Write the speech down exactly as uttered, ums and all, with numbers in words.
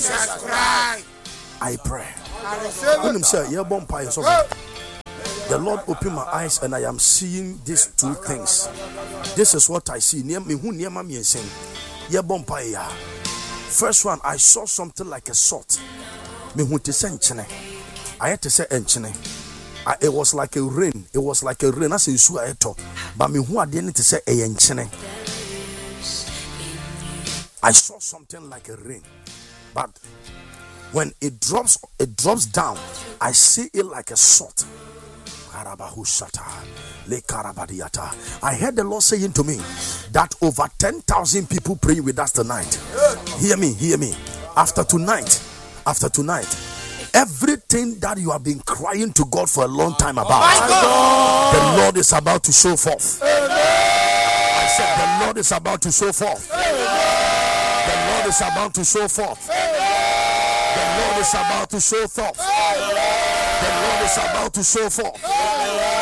I pray. The Lord opened my eyes and I am seeing these two things. This is what I see. First one, I saw something like a sword. I had to say enchine. It was like a rain. It was like a rain. I say su ayeto. But me who I didn't say a enchine. I saw something like a rain. But when it drops, it drops down. I see it like a sword. I heard the Lord saying to me that over ten thousand people pray with us tonight. Hear me, hear me. After tonight, after tonight, everything that you have been crying to God for a long time about, the Lord is about to show forth. I said the Lord is about to show forth. The Lord is about to show forth. The Lord is about to show forth. The Lord is about to show forth.